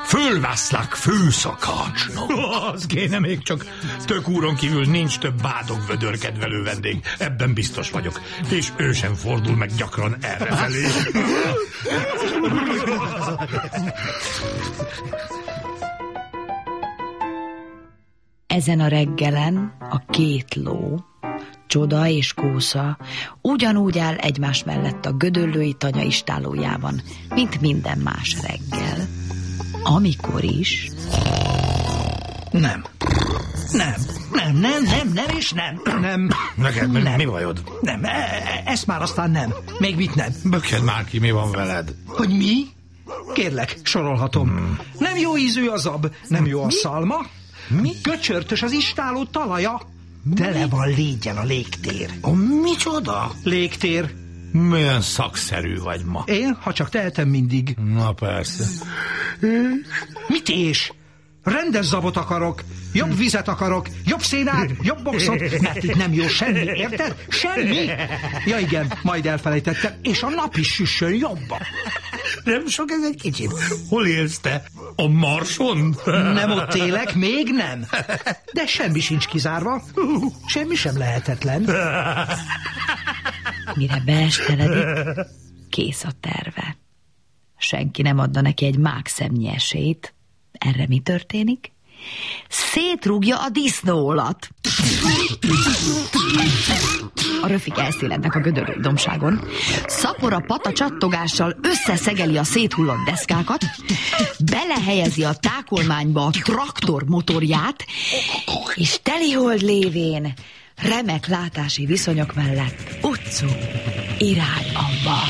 Fölvászlák főszakácsnak. Az kéne még csak. Tök úron kívül nincs több bádog-vödör kedvelő vendég. Ebben biztos vagyok. És ő sem fordul meg gyakran errefelé. Ezen a reggelen a két ló, Csoda és Kósza ugyanúgy áll egymás mellett a gödöllői tanya istállójában, mint minden más reggel. Amikor is... Nem és nem. Neked Nem. mi bajod? Nem, ezt már aztán nem. Még mit nem? Böked már ki, mi van veled? Hogy mi? Kérlek, sorolhatom. Nem jó ízű a zab, nem jó a szalma. Mi? Göcsörtös az istálló talaja. Tele van légyen a légtér. Micsoda? Légtér. Milyen szakszerű vagy ma. Én, ha csak tehetem mindig. Na persze. Mit és? Rendes zabot akarok, jobb vizet akarok, jobb szénát, jobb boxot, mert itt nem jó semmi, érted? Semmi! Ja igen, majd elfelejtettem, és a nap is süssön jobban. Nem sok ez egy kicsit. Hol élsz te? A Marson? Nem ott élek, még nem. De semmi sincs kizárva. Semmi sem lehetetlen. Mire beesteledik, kész a terve. Senki nem adna neki egy mákszemnyi esélyt. Erre mi történik? Szétrúgja a disznóolat. A röfik elszélednek a gödörő domságon. Szapora pata csattogással összeszegeli a széthullott deszkákat, belehelyezi a tákolmányba a traktor motorját, és telihold lévén remek látási viszonyok mellett utcuk irány abba.